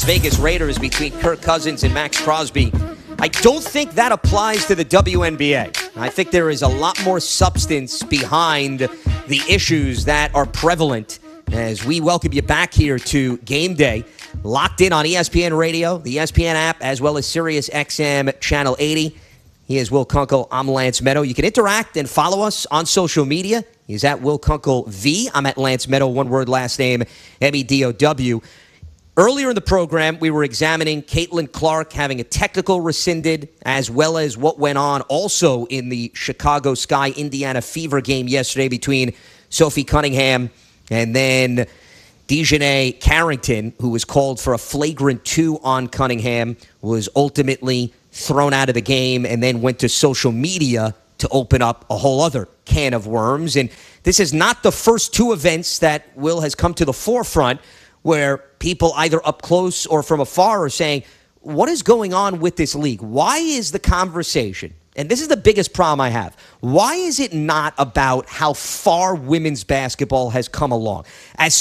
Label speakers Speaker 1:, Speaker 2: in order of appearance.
Speaker 1: Vegas Raiders between Kirk Cousins and Max Crosby. I don't think that applies to the WNBA. I think there is a lot more substance behind the issues that are prevalent as we welcome you back here to Game Day. Locked in on ESPN Radio, the ESPN app, as well as Sirius XM Channel 80. He is Will Kunkel. I'm Lance Meadow. You can interact and follow us on social media. He's at Will Kunkel V. I'm at Lance Meadow, one word, last name, Medow. Earlier in the program, we were examining Caitlin Clark having a technical rescinded, as well as what went on also in the Chicago Sky Indiana Fever game yesterday between Sophie Cunningham and then Dejanay Carrington, who was called for a flagrant 2 on Cunningham, was ultimately thrown out of the game and then went to social media to open up a whole other can of worms. And this is not the first 2 events that Will has come to the forefront where people either up close or from afar are saying, what is going on with this league? Why is the conversation, and this is the biggest problem I have, why is it not about how far women's basketball has come along? As